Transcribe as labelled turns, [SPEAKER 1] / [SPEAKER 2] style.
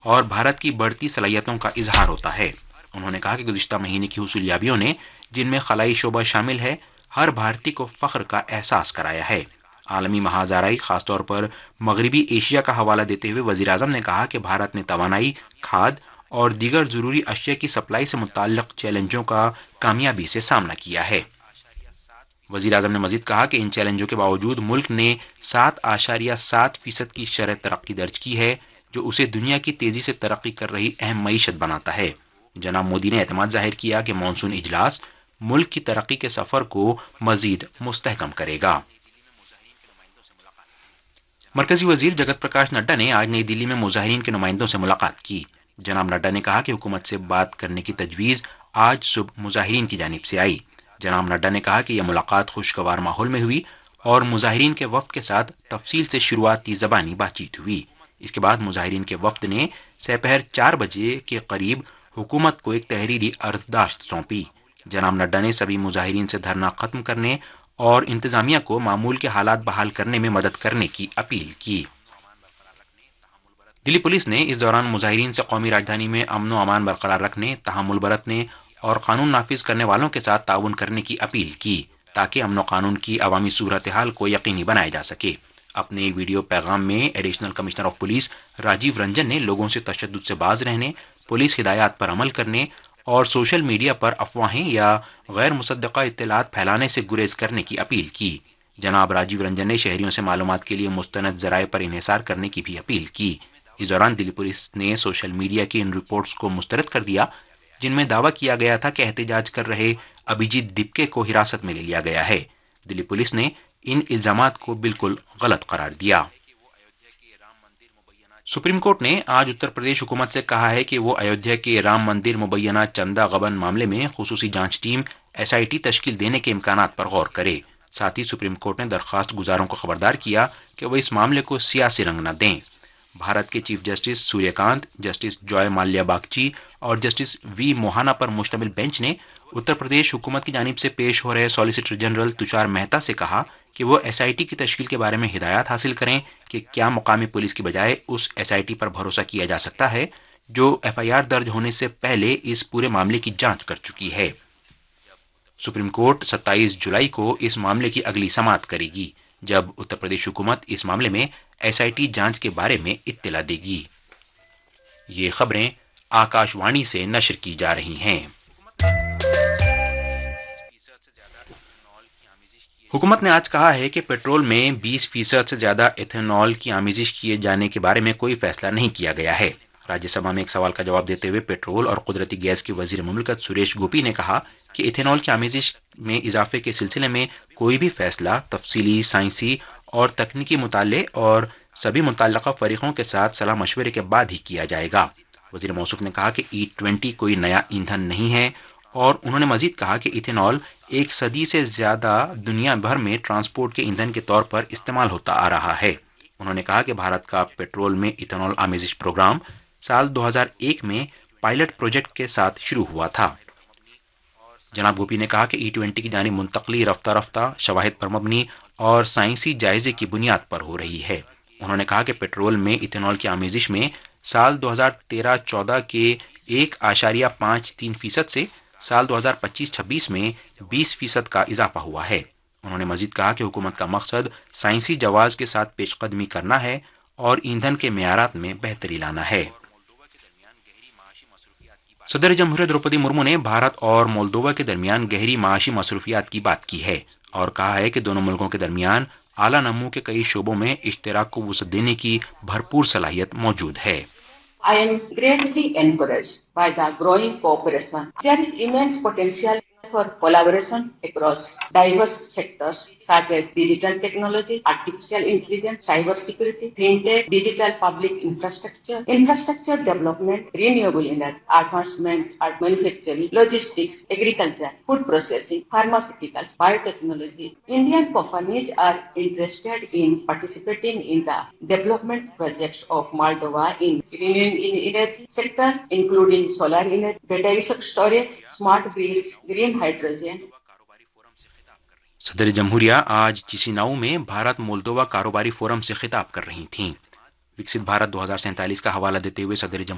[SPEAKER 1] اور بھارت کی بڑھتی صلاحیتوں کا اظہار ہوتا ہے۔ انہوں نے کہا کہ گزشتہ مہینے کی حصولیابیوں نے، جن میں خلائی شعبہ شامل ہے، ہر بھارتی کو فخر کا احساس کرایا ہے۔ عالمی محاذ آرائی، خاص طور پر مغربی ایشیا کا حوالہ دیتے ہوئے وزیر اعظم نے کہا کہ بھارت نے توانائی، کھاد اور دیگر ضروری اشیاء کی سپلائی سے متعلق چیلنجوں کا کامیابی سے سامنا کیا ہے۔ وزیر اعظم نے مزید کہا کہ ان چیلنجوں کے باوجود ملک نے 7.7% کی شرح ترقی درج کی ہے، جو اسے دنیا کی تیزی سے ترقی کر رہی اہم معیشت بناتا ہے۔ جناب مودی نے اعتماد ظاہر کیا کہ مانسون اجلاس ملک کی ترقی کے سفر کو مزید مستحکم کرے گا۔ مرکزی وزیر جگت پرکاش نڈا نے آج نئی دلی میں مظاہرین کے نمائندوں سے ملاقات کی۔ جناب نڈا نے کہا کہ حکومت سے بات کرنے کی تجویز آج صبح مظاہرین کی جانب سے آئی۔ جناب نڈا نے کہا کہ یہ ملاقات خوشگوار ماحول میں ہوئی اور مظاہرین کے وفد کے ساتھ تفصیل سے شروعاتی زبانی بات چیت ہوئی۔ اس کے بعد مظاہرین کے وفد نے سپہر 4 بجے کے قریب حکومت کو ایک تحریری عرضداشت سونپی۔ جناب نڈا نے سبھی مظاہرین سے دھرنا ختم کرنے اور انتظامیہ کو معمول کے حالات بحال کرنے میں مدد کرنے کی اپیل کی۔ دلی پولیس نے اس دوران مظاہرین سے قومی راجدھانی میں امن و امان برقرار رکھنے، تحمل برتنے اور قانون نافذ کرنے والوں کے ساتھ تعاون کرنے کی اپیل کی تاکہ امن و قانون کی عوامی صورتحال کو یقینی بنایا جا سکے۔ اپنے ویڈیو پیغام میں additional commissioner of police Rajiv Ranjan نے لوگوں سے تشدد سے باز رہنے، پولیس ہدایات پر عمل کرنے اور سوشل میڈیا پر افواہیں یا غیر مصدقہ اطلاعات پھیلانے سے گریز کرنے کی اپیل کی۔ جناب راجیو رنجن نے شہریوں سے معلومات کے لیے مستند ذرائع پر انحصار کرنے کی بھی اپیل کی۔ اس دوران دلی پولیس نے سوشل میڈیا کی ان رپورٹس کو مسترد کر دیا جن میں دعویٰ کیا گیا تھا کہ احتجاج کر رہے ابھیجیت دیپکے کو حراست میں لے لیا گیا ہے۔ دلی پولیس نے ان الزامات کو بالکل غلط قرار دیا۔ سپریم کورٹ نے آج اتر پردیش حکومت سے کہا ہے کہ وہ ایودھیا کے رام مندر مبینہ چندہ غبن معاملے میں خصوصی جانچ ٹیم SIT تشکیل دینے کے امکانات پر غور کرے۔ ساتھ ہی سپریم کورٹ نے درخواست گزاروں کو خبردار کیا کہ وہ اس معاملے کو سیاسی رنگ نہ دیں۔ بھارت کے چیف جسٹس سوریہ کانت، جسٹس جوائے مالیہ باگچی اور جسٹس وی موہانا پر مشتمل بینچ نے اتر پردیش حکومت کی جانب سے پیش ہو رہے سالیسیٹر جنرل تشار مہتا سے کہا کہ وہ SIT کی تشکیل کے بارے میں ہدایات حاصل کریں کہ کیا مقامی پولیس کی بجائے اس SIT پر بھروسہ کیا جا سکتا ہے جو FIR درج ہونے سے پہلے اس پورے معاملے کی جانچ کر چکی ہے۔ سپریم کورٹ 27 جولائی کو اس معاملے کی اگلی سماعت کرے گی، جب اتر پردیش حکومت اس معاملے میں SIT جانچ کے بارے میں اطلاع دے گی۔ یہ خبریں آکاش وانی سے نشر کی جا رہی ہیں۔ حکومت نے آج کہا ہے کہ پیٹرول میں 20% سے زیادہ ایتھنول کی آمیزش کیے جانے کے بارے میں کوئی فیصلہ نہیں کیا گیا ہے۔ راجیہ سبھا میں ایک سوال کا جواب دیتے ہوئے پیٹرول اور قدرتی گیس کے وزیر مملکت سریش گوپی نے کہا کہ ایتھنول کی آمیزش میں اضافے کے سلسلے میں کوئی بھی فیصلہ تفصیلی سائنسی اور تکنیکی مطالعے اور سبھی متعلقہ فریقوں کے ساتھ صلاح مشورے کے بعد ہی کیا جائے گا۔ وزیر موصوف نے کہا کہ E20 کوئی نیا ایندھن نہیں ہے اور انہوں نے مزید کہا کہ ایتھنول 1 صدی سے زیادہ دنیا بھر میں ٹرانسپورٹ کے ایندھن کے طور پر استعمال ہوتا آ رہا ہے۔ انہوں نے کہا کہ بھارت کا پیٹرول میں ایتھنول آمیزش پروگرام سال 2001 میں پائلٹ پروجیکٹ کے ساتھ شروع ہوا تھا۔ جناب گوپی نے کہا کہ E20 کی جانب منتقلی رفتہ رفتہ شواہد پر مبنی اور سائنسی جائزے کی بنیاد پر ہو رہی ہے۔ انہوں نے کہا کہ پیٹرول میں ایتھنول کی آمیزش میں سال 2013-14 کے 1.53% سے سال 2025-26 میں 20% کا اضافہ ہوا ہے۔ انہوں نے مزید کہا کہ حکومت کا مقصد سائنسی جواز کے ساتھ پیش قدمی کرنا ہے اور ایندھن کے معیارات میں بہتری لانا ہے۔ صدر جمہوریہ دروپدی مرمو نے بھارت اور مولدووا کے درمیان گہری معاشی مصروفیات کی بات کی ہے اور کہا ہے کہ دونوں ملکوں کے درمیان اعلیٰ نمو کے کئی شعبوں میں اشتراک کو وسعت دینے کی بھرپور صلاحیت موجود ہے۔
[SPEAKER 2] I am greatly encouraged by the growing cooperation. There is immense potential for collaboration across diverse sectors such as digital technologies, artificial intelligence, cybersecurity, fintech, digital public infrastructure development, renewable energy, advancement at manufacturing, logistics, agriculture, food processing, pharmaceuticals, biotechnology. Indian companies are interested in participating in the development projects of Moldova in renewable energy sector, including solar energy, battery storage, smart grids, green hydrogen.
[SPEAKER 1] صدر جمہوریہ آج چیسیناؤ میں Bharat Moldova کاروباری forum سے خطاب کر رہی تھیں۔ وکست بھارت 2047 کا حوالہ دیتے ہوئے صدر